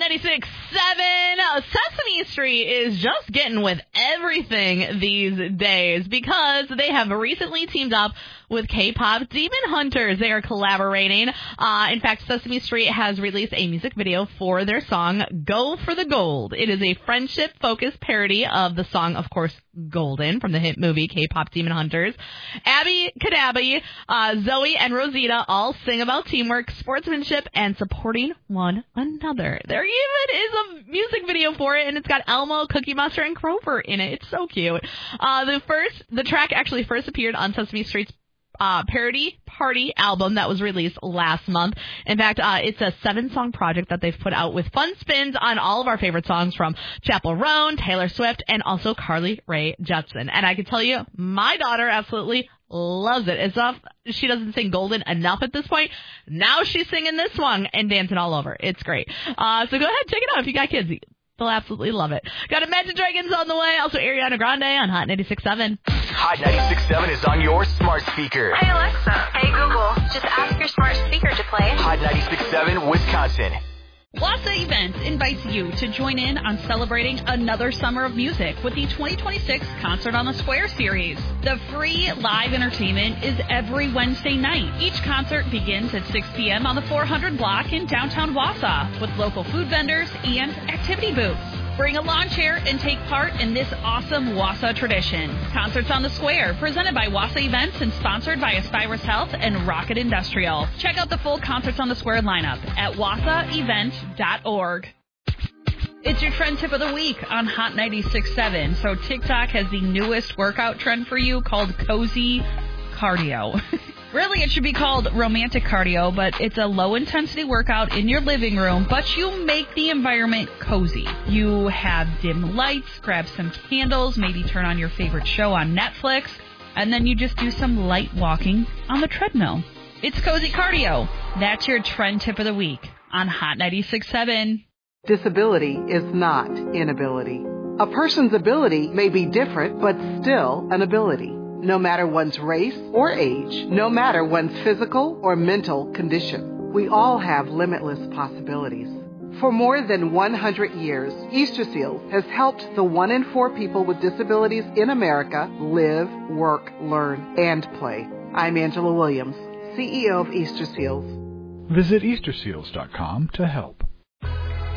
96.7. Sesame Street is just getting with everything these days because they have recently teamed up with K-pop Demon Hunters. They are collaborating. In fact, Sesame Street has released a music video for their song, Go for the Gold. It is a friendship-focused parody of the song, of course, Golden, from the hit movie K-pop Demon Hunters. Abby Kadabi, Zoe, and Rosita all sing about teamwork, sportsmanship, and supporting one another. There even is a music video for it, and it's got Elmo, Cookie Monster, and Grover in it. It's so cute. The track actually first appeared on Sesame Street's Parody Party album that was released last month. In fact, it's a 7-song project that they've put out with fun spins on all of our favorite songs from Chappell Roan, Taylor Swift, and also Carly Rae Jepsen. And I can tell you, my daughter absolutely loves it. It's off. She doesn't sing Golden enough at this point. Now she's singing this one and dancing all over. It's great. So go ahead, check it out if you got kids. They'll absolutely love it. Got Imagine Dragons on the way. Also Ariana Grande on Hot 96.7. Hot 96.7 is on your smart speaker. Hey Alexa. Hey Google. Just ask your smart speaker to play Hot 96.7 Wisconsin. Wassa Events invites you to join in on celebrating another summer of music with the 2026 Concert on the Square series. The free live entertainment is every Wednesday night. Each concert begins at 6 p.m. on the 400 block in downtown Wassa with local food vendors and activity booths. Bring a lawn chair and take part in this awesome Wassa tradition. Concerts on the Square, presented by Wassa Events and sponsored by Aspirus Health and Rocket Industrial. Check out the full Concerts on the Square lineup at wassaevent.org. It's your trend tip of the week on Hot 96.7. So TikTok has the newest workout trend for you called Cozy Cardio. Really, it should be called romantic cardio, but it's a low-intensity workout in your living room, but you make the environment cozy. You have dim lights, grab some candles, maybe turn on your favorite show on Netflix, and then you just do some light walking on the treadmill. It's cozy cardio. That's your trend tip of the week on Hot 96.7. Disability is not inability. A person's ability may be different, but still an ability. No matter one's race or age, no matter one's physical or mental condition. We all have limitless possibilities. For more than 100 years, Easter Seals has helped the 1 in 4 people with disabilities in America live, work, learn, and play. I'm Angela Williams, CEO of Easter Seals. Visit EasterSeals.com to help.